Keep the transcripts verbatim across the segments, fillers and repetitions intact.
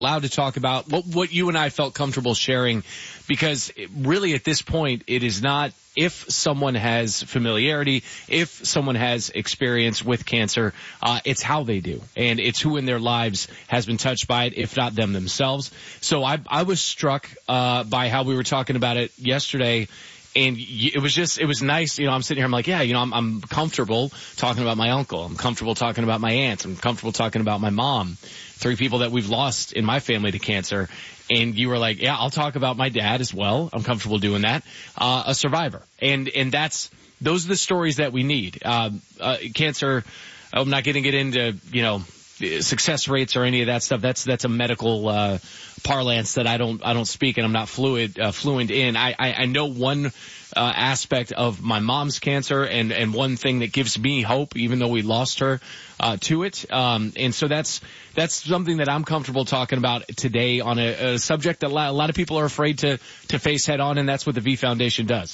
allowed to talk about what, what you and I felt comfortable sharing, because it, really at this point, it is not if someone has familiarity, if someone has experience with cancer, uh, it's how they do. And it's who in their lives has been touched by it, if not them themselves. So I, I was struck, uh, by how we were talking about it yesterday. And it was just, it was nice. You know, I'm sitting here, I'm like, yeah, you know, I'm, I'm comfortable talking about my uncle. I'm comfortable talking about my aunt. I'm comfortable talking about my mom. Three people that we've lost in my family to cancer. And you were like, yeah, I'll talk about my dad as well. I'm comfortable doing that. Uh, a survivor. And, and that's, those are the stories that we need. Uh, uh, cancer, I'm not getting it into, you know, success rates or any of that stuff. That's, that's a medical, uh, parlance that I don't, I don't speak and I'm not fluid, uh, fluent in. I, I, I know one, uh, aspect of my mom's cancer and, and one thing that gives me hope, even though we lost her, uh, to it. Um, and so that's, that's something that I'm comfortable talking about today on a, a subject that a lot, a lot of people are afraid to, to face head on. And that's what the V Foundation does.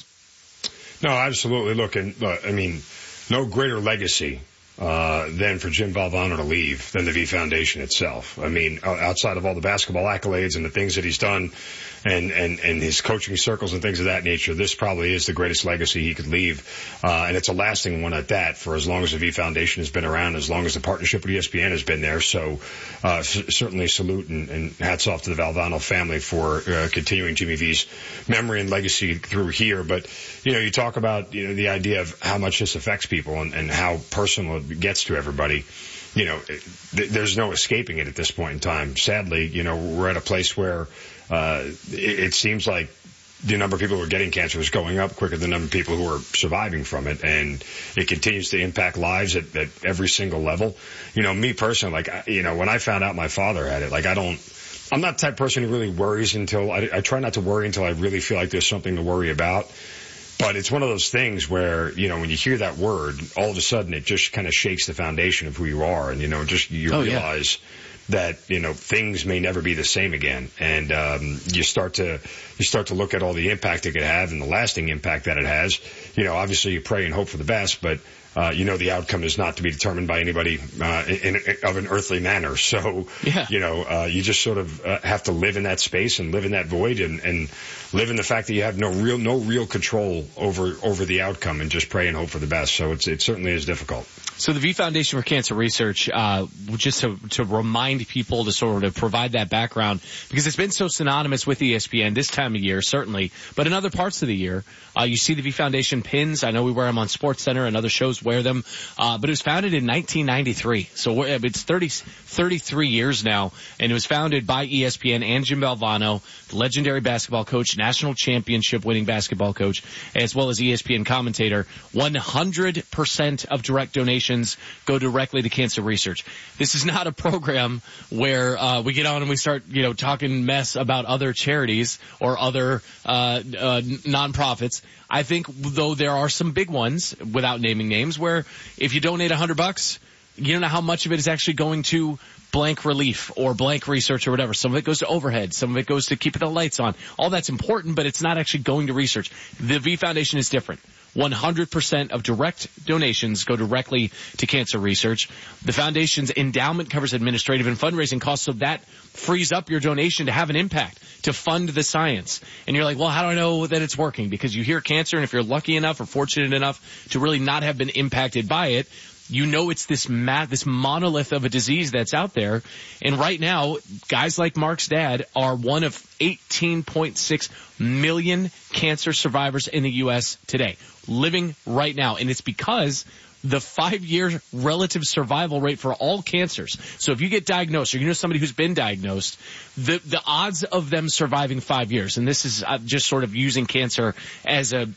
No, absolutely. Look, and look, I mean, no greater legacy Uh, than for Jim Valvano to leave than the V Foundation itself. I mean, outside of all the basketball accolades and the things that he's done and, and, and his coaching circles and things of that nature, this probably is the greatest legacy he could leave. Uh, and it's a lasting one at that for as long as the V Foundation has been around, as long as the partnership with E S P N has been there. So, uh, c- certainly salute and, and hats off to the Valvano family for, uh, continuing Jimmy V's memory and legacy through here. But, you know, you talk about, you know, the idea of how much this affects people and, and how personal it gets to everybody. You know, th- there's no escaping it at this point in time. Sadly, you know, we're at a place where, uh, it, it seems like the number of people who are getting cancer is going up quicker than the number of people who are surviving from it. And it continues to impact lives at, at every single level. You know, me personally, like, you know, when I found out my father had it, like, I don't, I'm not the type of person who really worries until, I, I try not to worry until I really feel like there's something to worry about. But it's one of those things where, you know, when you hear that word, all of a sudden it just kind of shakes the foundation of who you are. And, you know, just you oh, realize yeah. that, you know, things may never be the same again. And, um, you start to, you start to look at all the impact it could have and the lasting impact that it has. You know, obviously you pray and hope for the best, but, uh, you know, the outcome is not to be determined by anybody, uh, in, in, of an earthly manner. So, yeah. you know, uh, you just sort of uh, have to live in that space and live in that void and, and live in the fact that you have no real, no real control over, over the outcome and just pray and hope for the best. So it's, it certainly is difficult. So the V Foundation for Cancer Research, uh, just to, to remind people to sort of provide that background, because it's been so synonymous with E S P N this time of year, certainly, but in other parts of the year, uh, you see the V Foundation pins. I know we wear them on SportsCenter and other shows wear them, uh, but it was founded in nineteen ninety-three. So it's thirty, thirty-three years now, and it was founded by E S P N and Jim Valvano, the legendary basketball coach, national championship winning basketball coach, as well as E S P N commentator. one hundred percent of direct donations go directly to cancer research. This is not a program where uh we get on and we start, you know, talking mess about other charities or other uh, uh nonprofits. I think, though, there are some big ones, without naming names, where if you donate a hundred bucks, you don't know how much of it is actually going to blank relief or blank research or whatever. Some of it goes to overhead. Some of it goes to keeping the lights on. All that's important, but it's not actually going to research. The V Foundation is different. one hundred percent of direct donations go directly to cancer research. The foundation's endowment covers administrative and fundraising costs, so that frees up your donation to have an impact, to fund the science. And you're like, well, how do I know that it's working? Because you hear cancer, and if you're lucky enough or fortunate enough to really not have been impacted by it, you know it's this ma- this monolith of a disease that's out there. And right now, guys like Mark's dad are one of eighteen point six million cancer survivors in the U S today, living right now. And it's because the five-year relative survival rate for all cancers. So if you get diagnosed, or you know somebody who's been diagnosed, the the odds of them surviving five years, and this is uh, just sort of using cancer as a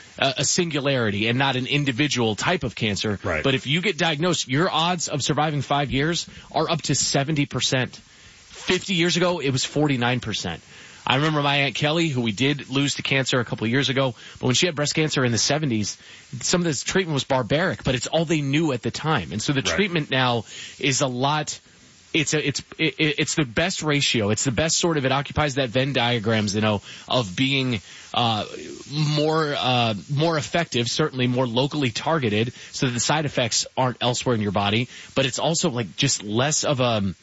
a singularity and not an individual type of cancer. Right. But if you get diagnosed, your odds of surviving five years are up to seventy percent. fifty years ago, it was forty-nine percent. I remember my Aunt Kelly, who we did lose to cancer a couple of years ago, but when she had breast cancer in the seventies, some of this treatment was barbaric, but it's all they knew at the time. And so the right. treatment now is a lot... It's a, it's, it, it's the best ratio. It's the best sort of, it occupies that Venn diagrams, you know, of being, uh, more, uh, more effective, certainly more locally targeted so that the side effects aren't elsewhere in your body, but it's also like just less of a,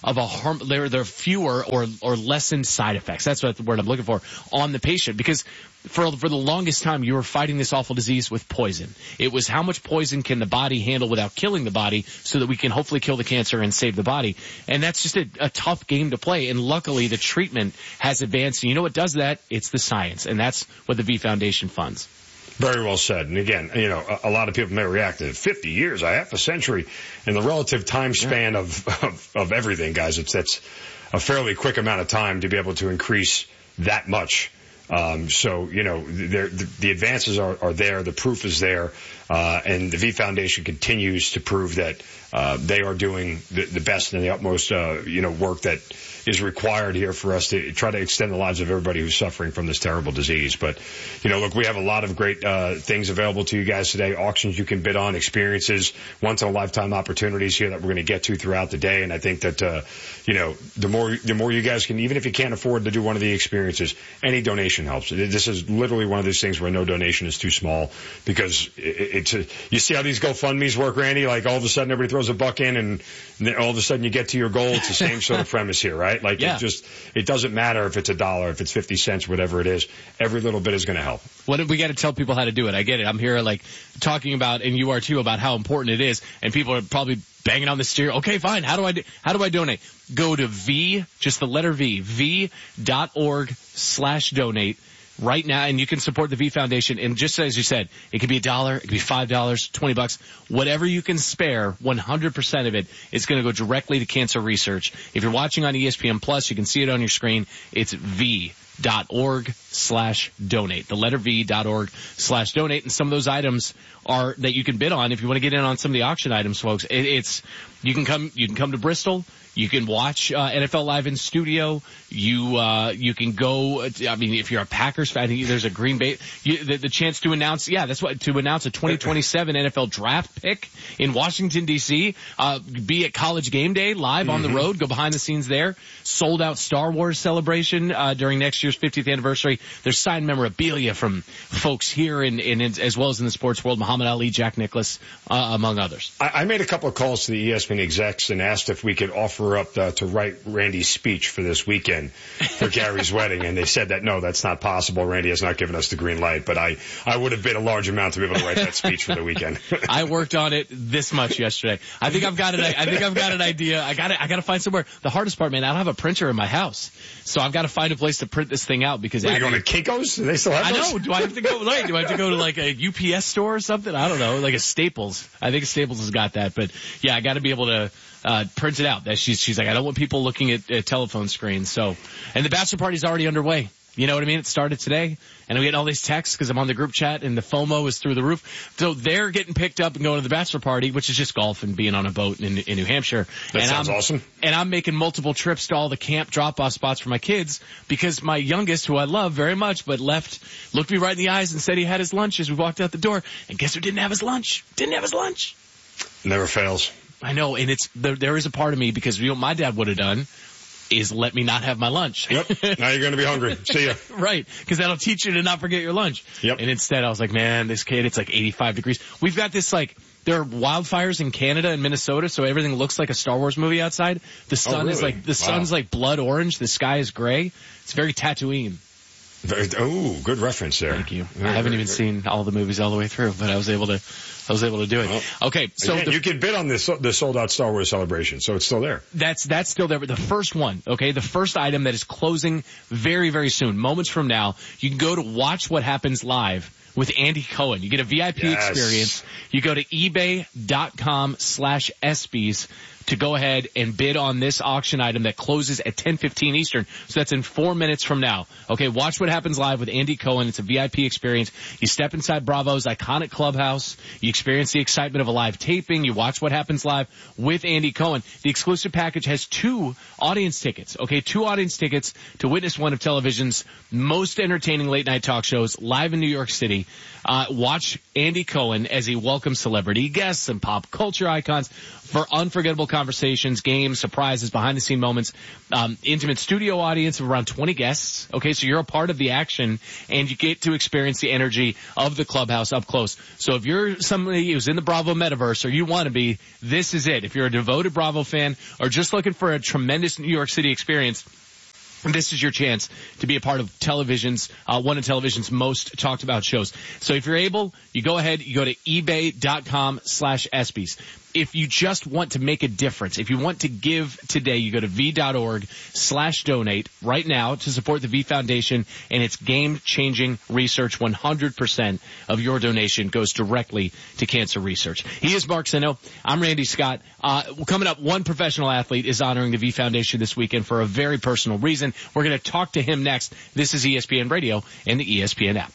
of a harm, there, there are fewer or, or lessened side effects. That's what the word I'm looking for on the patient, because for, for the longest time you were fighting this awful disease with poison. It was how much poison can the body handle without killing the body so that we can hopefully kill the cancer and save the body. And that's just a, a tough game to play. And luckily the treatment has advanced. And you know what does that? It's the science. And that's what the V Foundation funds. Very well said. And again, you know, a, a lot of people may react to fifty years, a half a century, and the relative time span yeah. of, of, of everything, guys. It's, that's a fairly quick amount of time to be able to increase that much. Um, so, you know, the, the advances are, are there. The proof is there. Uh, and the V Foundation continues to prove that, uh, they are doing the, the best and the utmost, uh, you know, work that is required here for us to try to extend the lives of everybody who's suffering from this terrible disease. But, you know, look, we have a lot of great, uh, things available to you guys today. Auctions you can bid on, experiences, once in a lifetime opportunities here that we're going to get to throughout the day. And I think that, uh, you know, the more, the more you guys can, even if you can't afford to do one of the experiences, any donation helps. This is literally one of those things where no donation is too small, because it, it's a, you see how these GoFundMe's work, Randy? Like all of a sudden everybody throws a buck in and then all of a sudden you get to your goal. It's the same sort of premise here, right? Like yeah. it just, it doesn't matter if it's a dollar, if it's fifty cents, whatever it is. Every little bit is going to help. What we got to tell people how to do it. I get it. I'm here like talking about, and you are too, about how important it is. And people are probably banging on the stereo. Okay, fine. How do I do, how do I donate? Go to V, just the letter V, V dot org slash donate. Right now, and you can support the V Foundation. And just as you said, it could be a dollar, it could be five dollars, twenty bucks, whatever you can spare. one hundred percent of it is going to go directly to cancer research. If you're watching on E S P N Plus, you can see it on your screen. It's V dot org slash donate. The letter V dot org slash donate. And some of those items are that you can bid on. If you want to get in on some of the auction items, folks, it, it's you can come you can come to Bristol. You can watch uh, N F L Live in studio. You uh you can go. I mean, if you're a Packers fan, I think there's a Green Bay. You, the, the chance to announce, yeah, that's what to announce a twenty twenty-seven N F L draft pick in Washington D C. Uh, be at College Game Day live on mm-hmm. the road. Go behind the scenes there. Sold out Star Wars celebration uh during next year's fiftieth anniversary. There's signed memorabilia from folks here and in, in, as well as in the sports world. Muhammad Ali, Jack Nicklaus, uh, among others. I, I made a couple of calls to the E S P N execs and asked if we could offer up uh, to write Randy's speech for this weekend for Gary's wedding, and they said that no, that's not possible. Randy has not given us the green light, but I, I would have bid a large amount to be able to write that speech for the weekend. I worked on it this much yesterday. I think I've got it. I think I've got an idea. I got to I got to find somewhere. The hardest part, man, I don't have a printer in my house, so I've got to find a place to print this thing out because. Are you going to Kinko's? Do they still have I those? know. Do I have to go? Like, do I have to go to like a U P S store or something? I don't know. Like a Staples. I think Staples has got that, but yeah, I got to be able to. Uh, print it out. That she's, she's like, I don't want people looking at, at telephone screens. So, and the bachelor party's already underway. You know what I mean? It started today, and we get all these texts because I'm on the group chat, and the FOMO is through the roof. So they're getting picked up and going to the bachelor party, which is just golf and being on a boat in, in New Hampshire. That and sounds I'm, awesome. And I'm making multiple trips to all the camp drop-off spots for my kids because my youngest, who I love very much, but left, looked me right in the eyes and said he had his lunch as we walked out the door. And guess who didn't have his lunch? Didn't have his lunch. Never fails. I know, and it's there, there is a part of me because you know what my dad would have done is let me not have my lunch. Yep. Now you're going to be hungry. See ya. Right, because that'll teach you to not forget your lunch. Yep. And instead, I was like, man, this kid, it's like eighty-five degrees. We've got this like there are wildfires in Canada and Minnesota, so everything looks like a Star Wars movie outside. The sun oh, really? is like the wow. sun's like blood orange. The sky is gray. It's very Tatooine. Very, oh, good reference there. Thank you. Very, I haven't very, even very. seen all the movies all the way through, but I was able to, I was able to do it. Well, okay, so again, the, you can bid on this the sold out Star Wars celebration, so it's still there. That's that's still there. But the first one, okay, the first item that is closing very very soon, moments from now, you can go to Watch What Happens Live with Andy Cohen. You get a V I P yes. experience. You go to ebay dot com slash ESPYs to go ahead and bid on this auction item that closes at ten fifteen Eastern. So that's in four minutes from now. Okay, Watch What Happens Live with Andy Cohen. It's a V I P experience. You step inside Bravo's iconic clubhouse. You experience the excitement of a live taping. You watch what happens live with Andy Cohen. The exclusive package has two audience tickets. Okay, two audience tickets to witness one of television's most entertaining late night talk shows live in New York City. Uh, watch Andy Cohen as he welcomes celebrity guests and pop culture icons for unforgettable conversations, games, surprises, behind-the-scene moments, um, intimate studio audience of around twenty guests. Okay, so you're a part of the action, and you get to experience the energy of the clubhouse up close. So if you're somebody who's in the Bravo metaverse, or you want to be, this is it. If you're a devoted Bravo fan, or just looking for a tremendous New York City experience, this is your chance to be a part of television's, uh, one of television's most talked about shows. So if you're able, you go ahead, you go to ebay.com slash ESPYs. If you just want to make a difference, if you want to give today, you go to v.org slash donate right now to support the V Foundation and its game-changing research. one hundred percent of your donation goes directly to cancer research. He is Mark Sino. I'm Randy Scott. Uh, coming up, one professional athlete is honoring the V Foundation this weekend for a very personal reason. We're going to talk to him next. This is E S P N Radio and the E S P N app.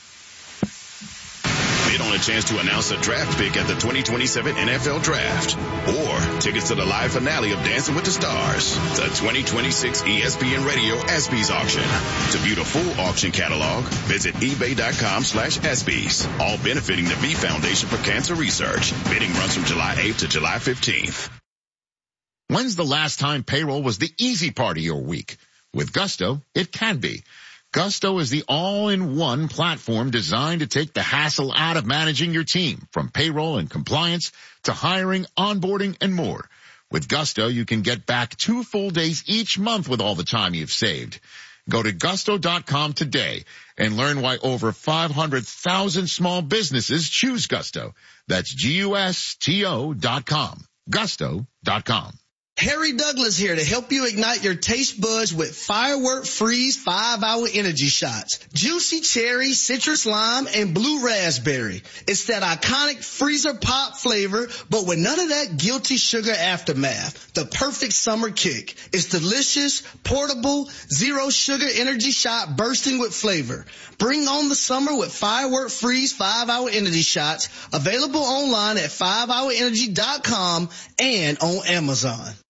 Bid on a chance to announce a draft pick at the twenty twenty-seven N F L Draft, or tickets to the live finale of Dancing with the Stars, the twenty twenty-six E S P N Radio ESPYs auction. To view the full auction catalog, visit ebay.com slash ESPYs, all benefiting the V Foundation for Cancer Research. Bidding runs from July eighth to July fifteenth. When's the last time payroll was the easy part of your week? With Gusto, it can be. Gusto is the all-in-one platform designed to take the hassle out of managing your team, from payroll and compliance to hiring, onboarding, and more. With Gusto, you can get back two full days each month with all the time you've saved. Go to gusto dot com today and learn why over five hundred thousand small businesses choose Gusto. That's G U S T O dot com. gusto dot com. Harry Douglas here to help you ignite your taste buds with Firework Freeze five hour energy shots. Juicy cherry, citrus lime, and blue raspberry. It's that iconic freezer pop flavor, but with none of that guilty sugar aftermath. The perfect summer kick. It's delicious, portable, zero sugar energy shot bursting with flavor. Bring on the summer with Firework Freeze five hour energy shots. Available online at five hour energy dot com and on Amazon.